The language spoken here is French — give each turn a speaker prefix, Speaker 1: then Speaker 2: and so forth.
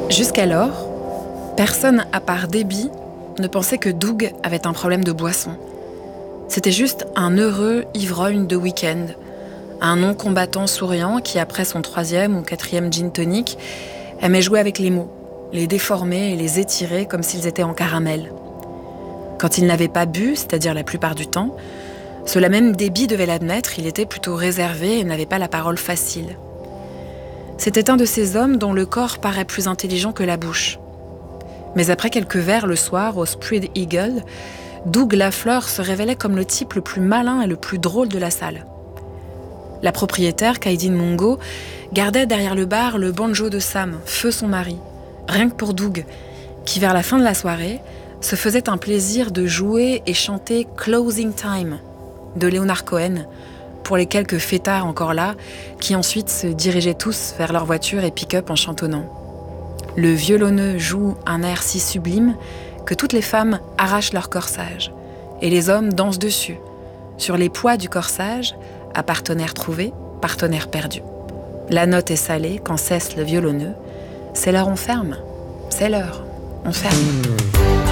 Speaker 1: Jusqu'alors, personne à part Debbie ne pensait que Doug avait un problème de boisson. C'était juste un heureux ivrogne de week-end, un non-combattant souriant qui, après son 3e ou 4e gin tonic, aimait jouer avec les mots, les déformer et les étirer comme s'ils étaient en caramel. Quand il n'avait pas bu, c'est-à-dire la plupart du temps, cela même Debbie devait l'admettre, il était plutôt réservé et n'avait pas la parole facile. C'était un de ces hommes dont le corps paraît plus intelligent que la bouche. Mais après quelques verres le soir au Spread Eagle, Doug Lafleur se révélait comme le type le plus malin et le plus drôle de la salle. La propriétaire, Kaidin Mungo, gardait derrière le bar le banjo de Sam, feu son mari, rien que pour Doug, qui vers la fin de la soirée se faisait un plaisir de jouer et chanter « Closing Time » de Leonard Cohen, pour les quelques fêtards encore là, qui ensuite se dirigeaient tous vers leur voiture et pick-up en chantonnant. Le violonneux joue un air si sublime que toutes les femmes arrachent leur corsage, et les hommes dansent dessus, sur les poids du corsage, à partenaire trouvé, partenaire perdu. La note est salée quand cesse le violonneux. C'est l'heure, on ferme. C'est l'heure, on ferme.